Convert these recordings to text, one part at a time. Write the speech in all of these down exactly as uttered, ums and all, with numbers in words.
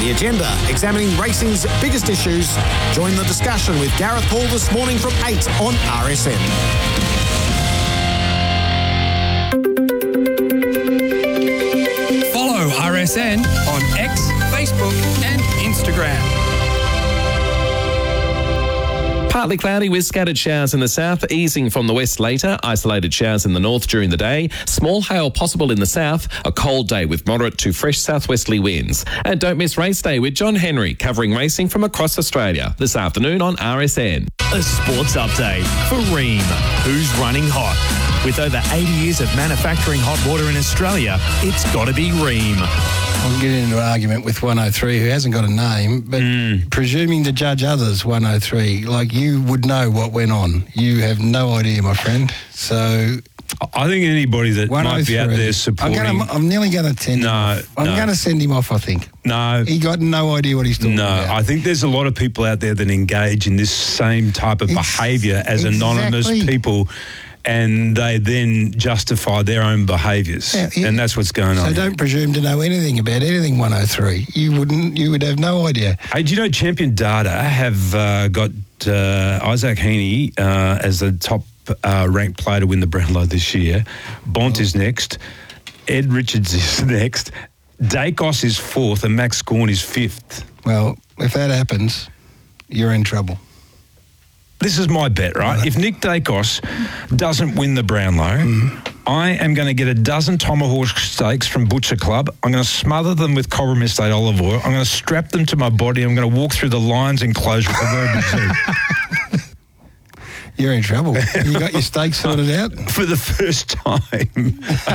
The Agenda, examining racing's biggest issues. Join the discussion with Gareth Hall this morning from eight on R S N. Follow R S N on X, Facebook and Instagram. Partly cloudy with scattered showers in the south, easing from the west later. Isolated showers in the north during the day. Small hail possible in the south. A cold day with moderate to fresh southwesterly winds. And don't miss Race Day with John Henry, covering racing from across Australia this afternoon on R S N. A sports update for Rheem, who's running hot. With over eighty years of manufacturing hot water in Australia, it's got to be Rheem. I'll get into an argument with one oh three, who hasn't got a name, but mm. presuming to judge others, one oh three, like you would know what went on. You have no idea, my friend. So I think anybody that might be out there supporting... I'm, gonna, I'm nearly going to send no, him off. I'm no. going to send him off, I think. No. He got no idea what he's talking no, about. No, I think there's a lot of people out there that engage in this same type of it's, behaviour as exactly. anonymous people, and they then justify their own behaviours, yeah, yeah. and that's what's going so on. So don't presume to know anything about anything one oh three. You wouldn't. You would have no idea. Hey, do you know Champion Data have uh, got uh, Isaac Heaney uh, as the top uh, ranked player to win the Brownlow this year? Bont oh. is next. Ed Richards is next. Dacos is fourth, and Max Gawn is fifth. Well, if that happens, you're in trouble. This is my bet, right? If Nick Dacos doesn't win the Brownlow, mm. I am going to get a dozen tomahawk steaks from Butcher Club. I'm going to smother them with Cobram Estate olive oil. I'm going to strap them to my body. I'm going to walk through the Lions enclosure at the Zoo. You're in trouble. You got your steak sorted out? For the first time,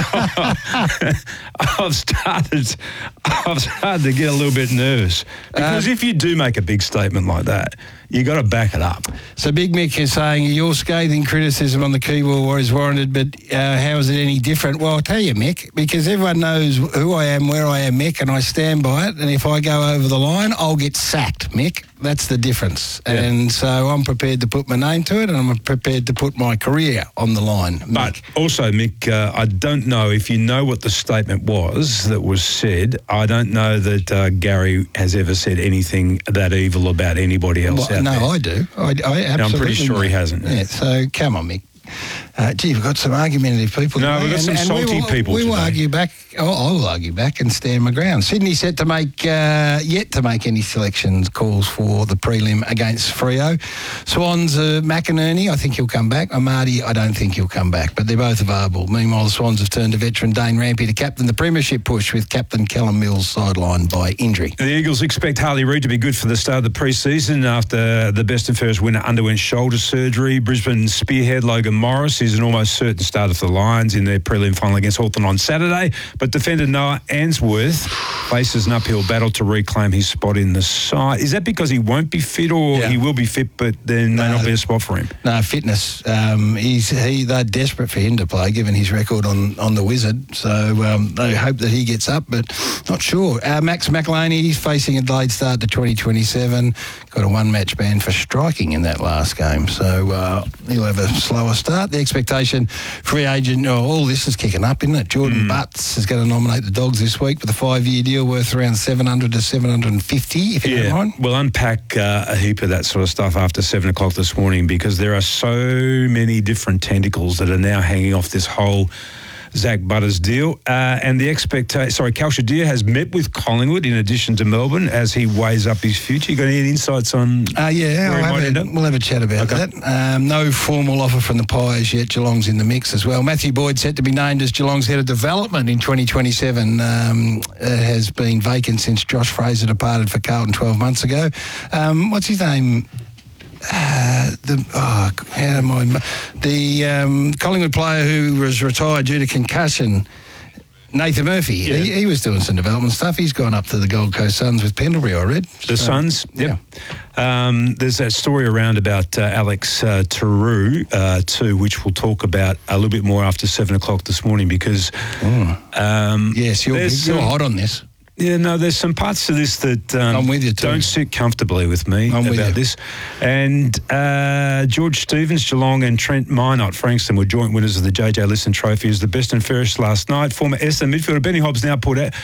I've started, I've started to get a little bit nervous. Because um, if you do make a big statement like that, you got to back it up. So Big Mick is saying your scathing criticism on the Kiwi War is warranted, but uh, how is it any different? Well, I'll tell you, Mick, because everyone knows who I am, where I am, Mick, and I stand by it. And if I go over the line, I'll get sacked, Mick. That's the difference. Yeah. And so I'm prepared to put my name to it, and I'm prepared to put my career on the line, Mick. But also, Mick, uh, I don't know if you know what the statement was that was said. I don't know that uh, Gary has ever said anything that evil about anybody else well, out no, there. No, I do. I, I absolutely I'm pretty sure know. he hasn't. Yeah, so come on, Mick. Uh, gee, we've got some argumentative people. No, we've got some and, salty and we will, people We will today. argue back. Oh, I will argue back and stand my ground. Sydney set to make, uh, yet to make any selections calls for the prelim against Freo. Swans, uh, McInerney, I think he'll come back. Amadi, I don't think he'll come back, but they're both available. Meanwhile, the Swans have turned to veteran Dane Rampy to captain the premiership push, with captain Callum Mills sidelined by injury. The Eagles expect Harley Reid to be good for the start of the pre-season after the best and fairest winner underwent shoulder surgery. Brisbane spearhead Logan Morris is an almost certain starter for the Lions in their prelim final against Hawthorn on Saturday, but defender Noah Answorth faces an uphill battle to reclaim his spot in the side. Is that because he won't be fit, or yeah. he will be fit but there may no, not be a spot for him? No, fitness. Um, he's he they're desperate for him to play, given his record on, on the Wizard, so um, they hope that he gets up, but not sure. Uh, Max McElhaney, he's facing a delayed start to twenty twenty-seven, got a one-match ban for striking in that last game, so uh, he'll have a slower start. The expectation, free agent, oh, all this is kicking up, isn't it? Jordan mm. Butts is going to nominate the Dogs this week with a five-year deal worth around seven hundred to seven hundred fifty, if you yeah. don't mind. We'll unpack uh, a heap of that sort of stuff after seven o'clock this morning, because there are so many different tentacles that are now hanging off this whole Zach Butters deal. Uh, and the expectation, sorry, Cal Shadir has met with Collingwood in addition to Melbourne as he weighs up his future. You got any insights on uh, yeah, where he I'll might have end a, up? We'll have a chat about okay. that. Um, no formal offer from the Pies yet. Geelong's in the mix as well. Matthew Boyd set to be named as Geelong's head of development in twenty twenty-seven. Um, it has been vacant since Josh Fraser departed for Carlton twelve months ago. Um, what's his name? Uh, the oh, how am I? The um, Collingwood player who was retired due to concussion, Nathan Murphy. Yeah. He, he was doing some development stuff. He's gone up to the Gold Coast Suns with Pendlebury, I read. The so, Suns, yep. yeah. Um, there's that story around about uh, Alex uh, Taru uh, too, which we'll talk about a little bit more after seven o'clock this morning, because oh. um, yes, you're, you're hot on this. Yeah, no, there's some parts to this that um, I'm with you too. don't sit comfortably with me I'm about with this. And uh, George Stevens, Geelong, and Trent Minot, Frankston, were joint winners of the J J Lisson Trophy as the best and fairest last night. Former Essendon midfielder Benny Hobbs now put out,